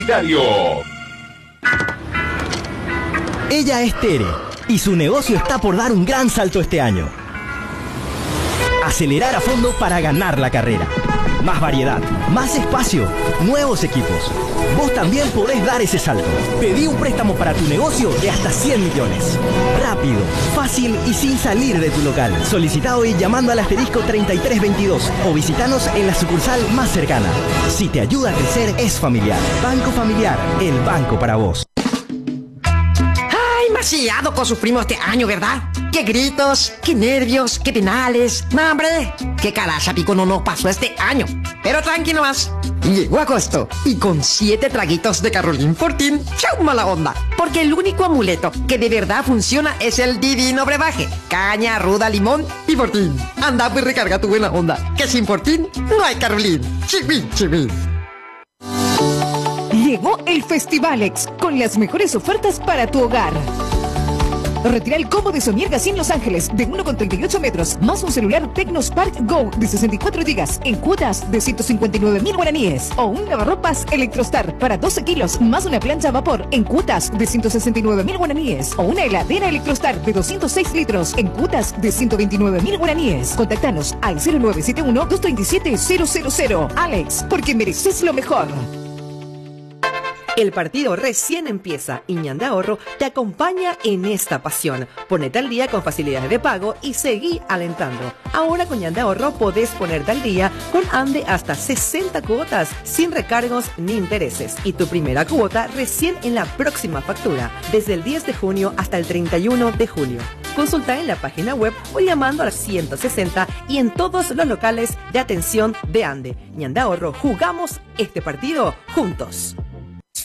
Ella es Tere y su negocio está por dar un gran salto este año. Acelerar a fondo para ganar la carrera. Más variedad, más espacio, nuevos equipos. Vos también podés dar ese salto. Pedí un préstamo para tu negocio de hasta 100 millones. Rápido, fácil y sin salir de tu local. Solicita hoy llamando al asterisco 3322 o visitanos en la sucursal más cercana. Si te ayuda a crecer, es familiar. Banco Familiar, el banco para vos. Demasiado con sufrimos este año, ¿verdad? Qué gritos, qué nervios, qué penales. No, hombre, qué caracha pico no nos pasó este año. Pero tranquilo más. Llegó agosto y con 7 traguitos de Carolín Fortín, ¡chau mala onda! Porque el único amuleto que de verdad funciona es el divino brebaje. Caña, ruda, limón y Fortín. Anda pues recarga tu buena onda, que sin Fortín no hay Carolín. Chibi, chibi. Llegó el Festivalex con las mejores ofertas para tu hogar. Retira el combo de Sony Ergosim Los Ángeles de 1,38 metros más un celular Tecno Spark Go de 64 GB en cuotas de 159.000 guaraníes o un lavarropas Electrostar para 12 kilos más una plancha a vapor en cuotas de 169.000 guaraníes o una heladera Electrostar de 206 litros en cuotas de 129.000 guaraníes. Contactanos al 0971-227-000. Alex, porque mereces lo mejor. El partido recién empieza y Ñandé Ahorro te acompaña en esta pasión. Ponete al día con facilidades de pago y seguí alentando. Ahora con Ñandé Ahorro podés ponerte al día con Ande hasta 60 cuotas sin recargos ni intereses. Y tu primera cuota recién en la próxima factura, desde el 10 de junio hasta el 31 de julio. Consulta en la página web o llamando al 160 y en todos los locales de atención de Ande. Ñandé Ahorro, jugamos este partido juntos.